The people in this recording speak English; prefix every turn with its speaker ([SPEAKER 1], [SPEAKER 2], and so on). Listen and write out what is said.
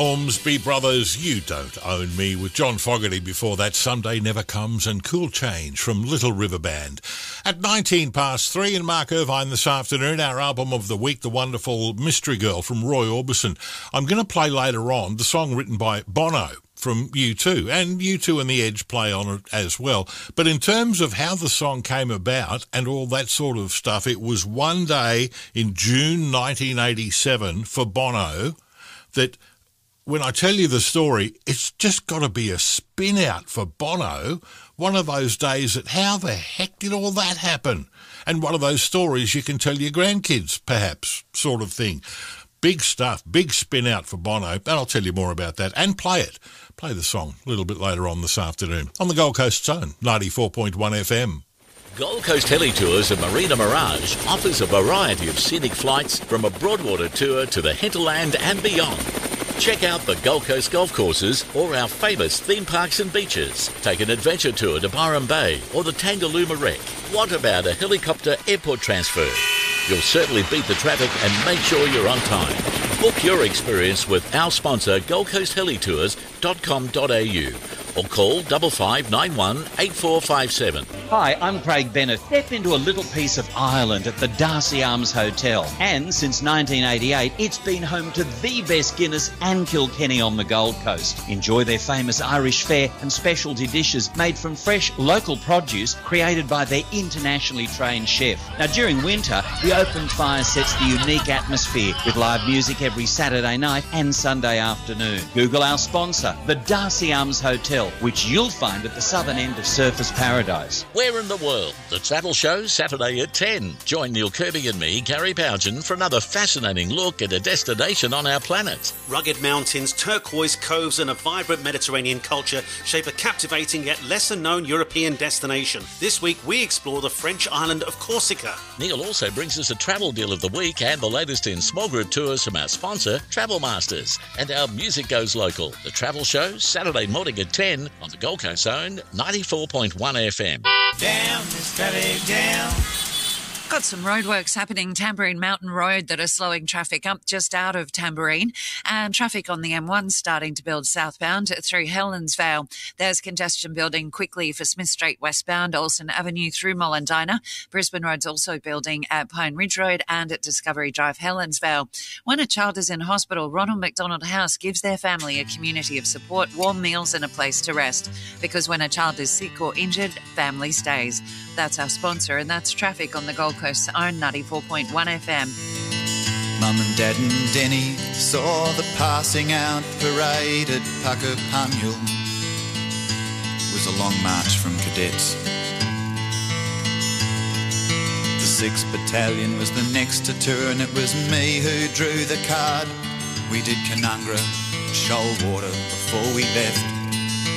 [SPEAKER 1] Ormsby Brothers, You Don't Own Me, with John Fogerty before that, Someday Never Comes, and Cool Change from Little River Band. At 3:19 in Mark Irvine this afternoon, our album of the week, the wonderful Mystery Girl from Roy Orbison. I'm going to play later on the song written by Bono from U2, and U2 and The Edge play on it as well. But in terms of how the song came about and all that sort of stuff, it was one day in June 1987 for Bono that, when I tell you the story, it's just got to be a spin out for Bono. One of those days that, how the heck did all that happen? And one of those stories you can tell your grandkids, perhaps, sort of thing. Big stuff, big spin out for Bono, and I'll tell you more about that and play it. Play the song a little bit later on this afternoon on the Gold Coast Zone, 94.1 FM.
[SPEAKER 2] Gold Coast Heli Tours and Marina Mirage offers a variety of scenic flights from a Broadwater tour to the hinterland and beyond. Check out the Gold Coast golf courses or our famous theme parks and beaches. Take an adventure tour to Byron Bay or the Tangalooma Wreck. What about a helicopter airport transfer? You'll certainly beat the traffic and make sure you're on time. Book your experience with our sponsor, goldcoasthelitours.com.au, or call 5591 8457.
[SPEAKER 3] Hi, I'm Craig Bennett. Step into a little piece of Ireland at the Darcy Arms Hotel. And since 1988, it's been home to the best Guinness and Kilkenny on the Gold Coast. Enjoy their famous Irish fare and specialty dishes made from fresh local produce created by their internationally trained chef. Now, during winter, the open fire sets the unique atmosphere with live music every Saturday night and Sunday afternoon. Google our sponsor, the Darcy Arms Hotel, which you'll find at the southern end of Surfers Paradise.
[SPEAKER 2] Where in the world? The Travel Show, Saturday at 10. Join Neil Kirby and me, Gary Bougen, for another fascinating look at a destination on our planet.
[SPEAKER 4] Rugged mountains, turquoise coves and a vibrant Mediterranean culture shape a captivating yet lesser-known European destination. This week we explore the French island of Corsica.
[SPEAKER 2] Neil also brings us a travel deal of the week and the latest in small group tours from our sponsor, Travel Masters. And our music goes local. The Travel Show, Saturday morning at 10 on the Gold Coast Zone, 94.1 FM.
[SPEAKER 5] Down, Miss Valley, down.
[SPEAKER 6] Got some roadworks happening Tamborine Mountain Road that are slowing traffic up just out of Tamborine, and traffic on the M1 starting to build southbound through Helensvale. There's congestion building quickly for Smith Street westbound, Olsen Avenue through Mollendina. Brisbane Road's also building at Pine Ridge Road and at Discovery Drive, Helensvale. When a child is in hospital, Ronald McDonald House gives their family a community of support, warm meals and a place to rest. Because when a child is sick or injured, family stays. That's our sponsor, and that's traffic on the Gold Coast's own 94.1 FM.
[SPEAKER 5] Mum and Dad and Denny saw the passing out parade at Puckapunyal. It was a long march from cadets. The 6th Battalion was the next to turn. It was me who drew the card. We did Canungra, Shoalwater before we left.